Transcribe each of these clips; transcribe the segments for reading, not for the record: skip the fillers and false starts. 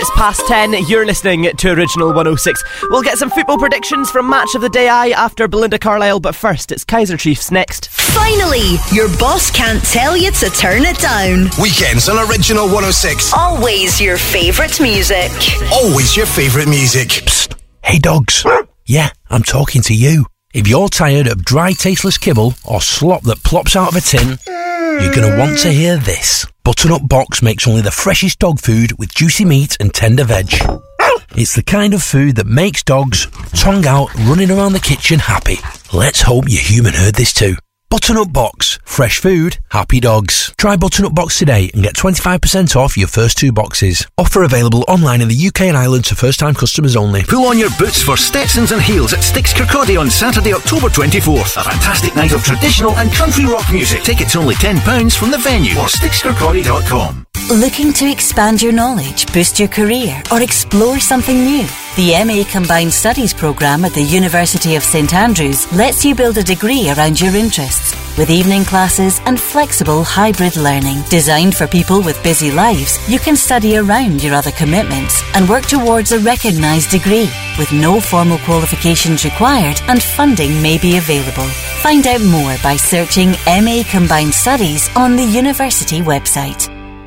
It's past 10, you're listening to Original 106. We'll get some football predictions from Match of the Day after Belinda Carlisle, but first it's Kaiser Chiefs next. Finally, your boss can't tell you to turn it down. Weekends on Original 106. Always your favourite music. Always your favourite music. Psst. Hey dogs. Yeah, I'm talking to you. If you're tired of dry, tasteless kibble or slop that plops out of a tin, you're going to want to hear this. Butternut Box makes only the freshest dog food with juicy meat and tender veg. It's the kind of food that makes dogs, tongue out, running around the kitchen happy. Let's hope your human heard this too. Butternut Box. Fresh food, happy dogs. Try Butternut Box today and get 25% off your first 2 boxes. Offer available online in the UK and Ireland to first-time customers only. Pull on your boots for Stetsons and Heels at Sticks Kirkcaldy on Saturday, October 24th. A fantastic night of traditional and country rock music. Tickets only £10 from the venue or stickskirkcaldy.com. Looking to expand your knowledge, boost your career, or explore something new? The MA Combined Studies programme at the University of St Andrews lets you build a degree around your interests, with evening classes and flexible hybrid learning. Designed for people with busy lives, you can study around your other commitments and work towards a recognised degree, with no formal qualifications required and funding may be available. Find out more by searching MA Combined Studies on the university website.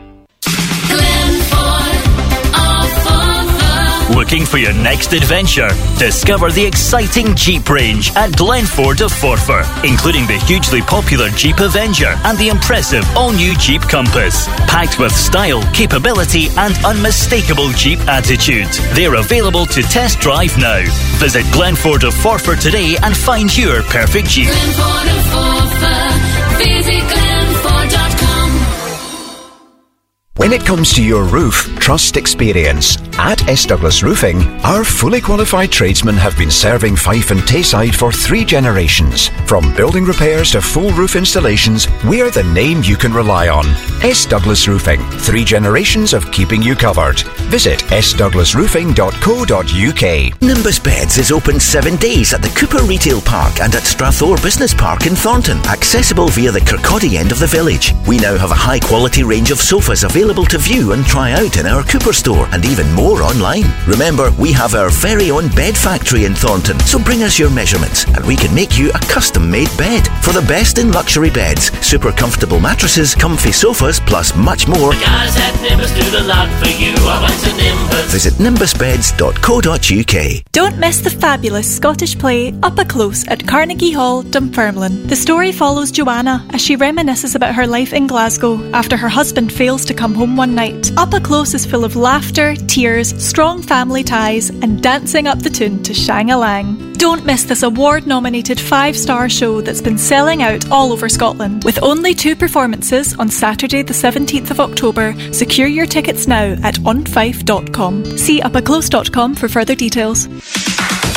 Looking for your next adventure? Discover the exciting Jeep range at Glenford of Forfar, including the hugely popular Jeep Avenger and the impressive all-new Jeep Compass. Packed with style, capability and unmistakable Jeep attitude. They're available to test drive now. Visit Glenford of Forfar today and find your perfect Jeep. Glenford of Forfar. Visit glenford.com. When it comes to your roof, trust experience. At S. Douglas Roofing, our fully qualified tradesmen have been serving Fife and Tayside for 3 generations. From building repairs to full roof installations, we're the name you can rely on. S. Douglas Roofing, 3 generations of keeping you covered. Visit sdouglasroofing.co.uk. Nimbus Beds is open 7 days at the Cooper Retail Park and at Strathore Business Park in Thornton, accessible via the Kirkcaldy end of the village. We now have a high quality range of sofas available to view and try out in our Cooper store, and even more online. Remember, we have our very own bed factory in Thornton, so bring us your measurements and we can make you a custom-made bed. For the best in luxury beds, super comfortable mattresses, comfy sofas, plus much more, The guys at Nimbus do the lot for you. I went to Nimbus. visit nimbusbeds.co.uk. Don't miss the fabulous Scottish play Up a Close at Carnegie Hall, Dunfermline. The story follows Joanna as she reminisces about her life in Glasgow after her husband fails to come home one night. Up a Close is full of laughter, tears, strong family ties, and dancing up the tune to Shang-a-Lang. Don't miss this award-nominated 5-star show that's been selling out all over Scotland. With only 2 performances on Saturday the 17th of October, secure your tickets now at onfife.com. See upaclose.com for further details.